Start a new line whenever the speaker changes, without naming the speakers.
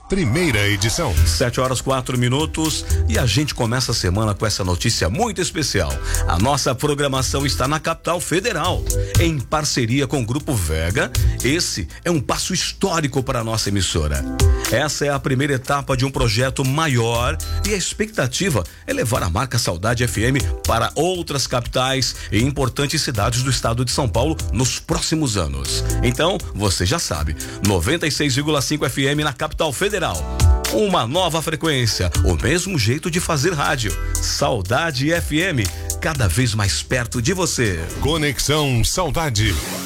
primeira edição.
7h04 e a gente começa a semana com essa notícia muito especial. A nossa programação está na capital federal, em parceria com o Grupo Vega. Esse é um passo histórico para a nossa emissora. Essa é a primeira etapa de um projeto maior e a expectativa é levar a marca Saudade FM para outras capitais e importantes cidades do estado de São Paulo nos próximos anos. Então, você já sabe, 96,5 FM na capital federal. Uma nova frequência, o mesmo jeito de fazer rádio. Saudade FM, cada vez mais perto de você.
Conexão Saudade.